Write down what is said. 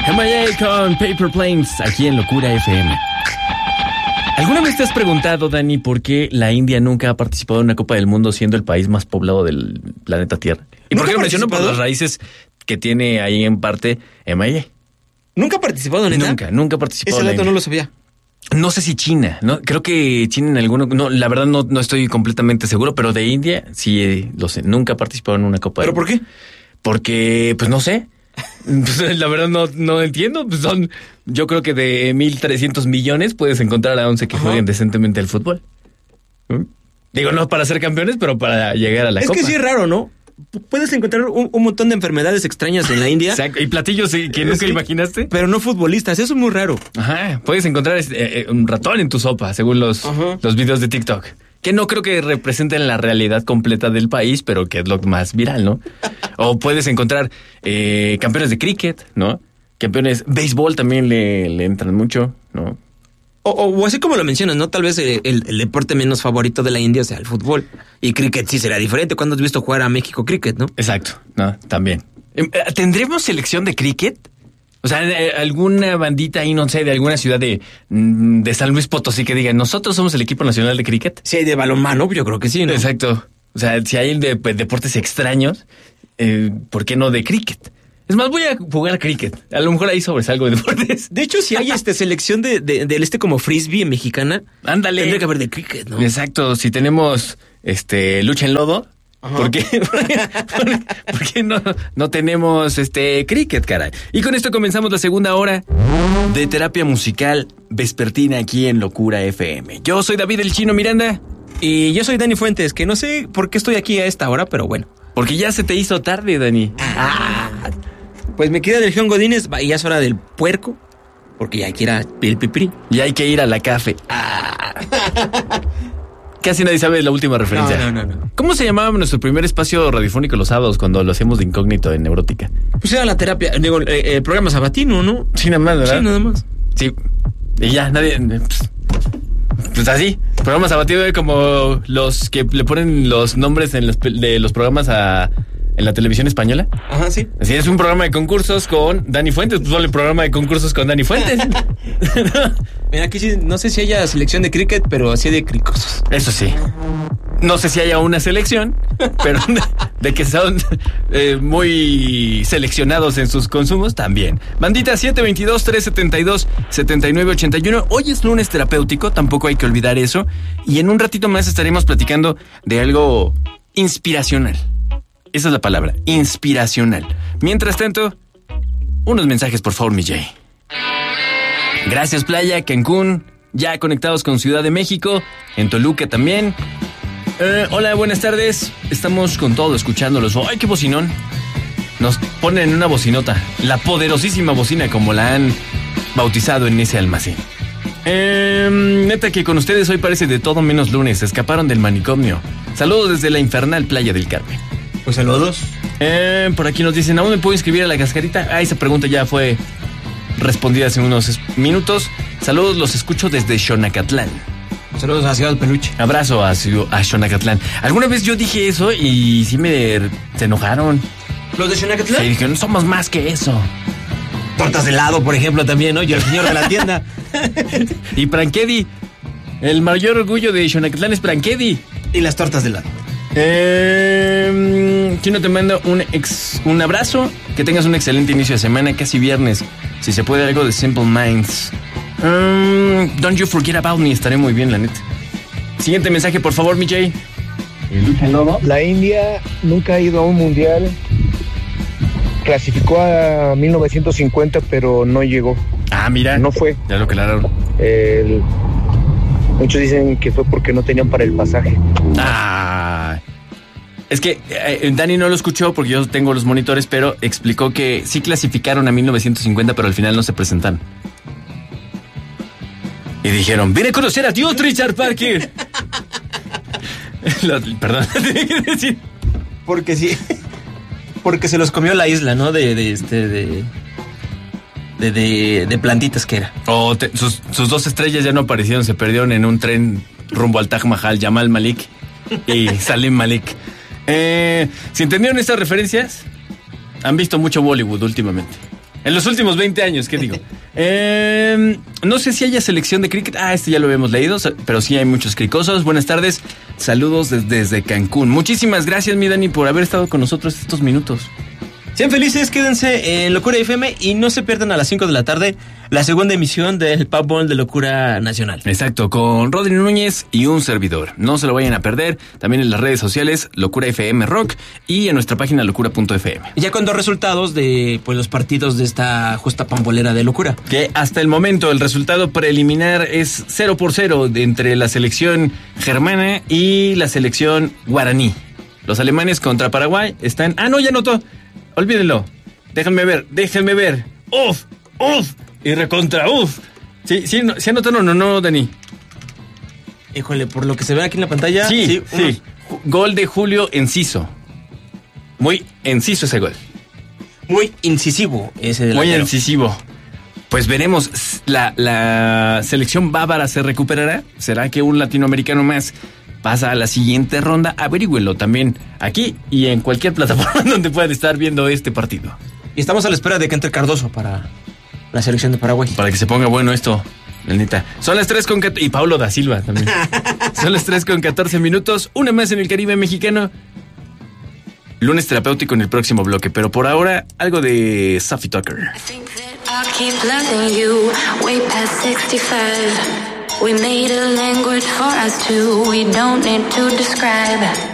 MIA con Paper Planes, aquí en Locura FM. ¿Alguna vez te has preguntado, Dani, por qué la India nunca ha participado en una Copa del Mundo siendo el país más poblado del planeta Tierra? ¿Y por qué lo menciono? Por las raíces que tiene ahí en parte MIA. ¿Nunca ha participado, neta? Nunca ha participado. Ese dato no lo sabía. No sé si China, ¿no? Creo que China en alguno... No, la verdad no estoy completamente seguro, pero de India sí lo sé. Nunca ha participado en una Copa del Mundo. ¿Pero por qué? Porque, pues no sé. La verdad no entiendo. Pues yo creo que de 1,300 millones puedes encontrar a 11 que jueguen decentemente al fútbol. Digo, no para ser campeones, pero para llegar a la Copa. Es que sí es raro, ¿no? Puedes encontrar un montón de enfermedades extrañas en la India. Exacto. Y platillos que nunca imaginaste. Pero no futbolistas, eso es muy raro. Ajá. Puedes encontrar un ratón en tu sopa, según los videos de TikTok. Que no creo que representen la realidad completa del país, pero que es lo más viral, ¿no? O puedes encontrar campeones de cricket, ¿no? Campeones... Béisbol también le entran mucho, ¿no? O así como lo mencionas, ¿no? Tal vez el deporte menos favorito de la India sea el fútbol. Y cricket sí será diferente. ¿Cuándo has visto jugar a México cricket, no? Exacto, ¿no? También. ¿Tendremos selección de cricket? O sea, alguna bandita ahí, no sé, de alguna ciudad de San Luis Potosí que diga, nosotros somos el equipo nacional de cricket. Si hay de balonmano, yo creo que sí, ¿no? Exacto. O sea, si hay de deportes extraños, ¿por qué no de cricket? Es más, voy a jugar cricket. A lo mejor ahí sobresalgo de deportes. De hecho, si hay selección de como frisbee mexicana, ándale. Tendría que haber de cricket, ¿no? Exacto. Si tenemos lucha en lodo, ¿por qué no tenemos cricket, caray? Y con esto comenzamos la segunda hora de terapia musical vespertina aquí en Locura FM. Yo soy David el Chino Miranda. Y yo soy Dani Fuentes, que no sé por qué estoy aquí a esta hora, pero bueno. Porque ya se te hizo tarde, Dani. Pues me queda del Legión Godínez, ya es hora del puerco, porque ya hay que ir a el piprí. Ya hay que ir a la café. Casi nadie sabe la última referencia. No. ¿Cómo se llamaba nuestro primer espacio radiofónico los sábados cuando lo hacíamos de incógnito en Neurótica? Pues era la terapia, digo, el programa sabatino, ¿no? Sí, nada más, ¿verdad? Sí, nada más. Sí. Y ya, nadie... Pues así, programa sabatino es como los que le ponen los nombres de los programas en la televisión española. Ajá, sí. Así es un programa de concursos con Dani Fuentes, pues solo el programa de concursos con Dani Fuentes. Mira, aquí sí, no sé si haya selección de cricket, pero así de cricosos. Eso sí. No sé si haya una selección, pero de que son muy seleccionados en sus consumos, también. Bandita 722-372-7981. Hoy es lunes terapéutico, tampoco hay que olvidar eso. Y en un ratito más estaremos platicando de algo inspiracional. Esa es la palabra, inspiracional. Mientras tanto, unos mensajes, por favor, mi Jay. Gracias, Playa, Cancún, ya conectados con Ciudad de México, en Toluca también. Hola, buenas tardes. Estamos con todo, escuchándolos. ¡Ay, qué bocinón! Nos ponen en una bocinota, la poderosísima bocina, como la han bautizado en ese almacén. Neta que con ustedes hoy parece de todo menos lunes. Escaparon del manicomio. Saludos desde la infernal Playa del Carmen. Pues saludos. Por aquí nos dicen, ¿aún me puedo inscribir a la cascarita? Esa pregunta ya fue respondida hace unos minutos. Saludos, los escucho desde Xonacatlán. Saludos a Ciudad Peluche. Abrazo a Xonacatlán. Alguna vez yo dije eso y sí se enojaron. ¿Los de Xonacatlán? Sí, dijeron, somos más que eso. Tortas de helado, por ejemplo, también, ¿no? Yo el señor de la tienda. Y Prankedi. El mayor orgullo de Xonacatlán es Prankedi. Y las tortas de helado. Chino, te mando un abrazo. Que tengas un excelente inicio de semana, casi viernes. Si se puede, algo de Simple Minds. Don't you forget about me. Estaré muy bien, la neta. Siguiente mensaje, por favor, mi Jay. La India nunca ha ido a un mundial. Clasificó a 1950, pero no llegó. Mira. No fue. Ya lo aclararon. Muchos dicen que fue porque no tenían para el pasaje. Es que Dani no lo escuchó porque yo tengo los monitores, pero explicó que sí clasificaron a 1950, pero al final no se presentaron. Y dijeron, vine a conocer a Dios, Richard Parker. Perdón, tenía que decir. Porque sí. Porque se los comió la isla, ¿no? De plantitas que era. Sus 2 estrellas ya no aparecieron, se perdieron en un tren rumbo al Taj Mahal, Jamal Malik y Salim Malik. Si entendieron estas referencias, han visto mucho Bollywood últimamente. En los últimos 20 años, ¿qué digo? No sé si haya selección de cricket. Este ya lo habíamos leído, pero sí hay muchos cricosos. Buenas tardes, saludos desde Cancún. Muchísimas gracias, mi Dani, por haber estado con nosotros estos minutos. Sean felices, quédense en Locura FM y no se pierdan a las 5 de la tarde la segunda emisión del Powerball de Locura Nacional. Exacto, con Rodri Núñez y un servidor. No se lo vayan a perder. También en las redes sociales, Locura FM Rock, y en nuestra página locura.fm. Ya con 2 resultados de los partidos de esta justa pambolera de Locura. Que hasta el momento el resultado preliminar es 0-0 entre la selección germana y la selección guaraní. Los alemanes contra Paraguay están... no, ya anotó. Olvídenlo. Déjenme ver. ¡Uf! Y recontra, ¡uf! Sí, anotaron, no, Dani. Híjole, por lo que se ve aquí en la pantalla. Sí. Gol de Julio Enciso. Muy enciso ese gol. Muy incisivo ese delantero. Muy incisivo. Pues veremos, la selección bávara se recuperará. ¿Será que un latinoamericano más pasa a la siguiente ronda? Averígüenlo también aquí y en cualquier plataforma donde puedan estar viendo este partido. Y estamos a la espera de que entre Cardoso para la selección de Paraguay. Para que se ponga bueno esto, la neta. Son las 3:14... Y Paulo da Silva también. Son las 3:14 minutos. Una más en el Caribe mexicano. Lunes terapéutico en el próximo bloque. Pero por ahora, algo de Sophie Tucker. We made a language for us two. We don't need to describe.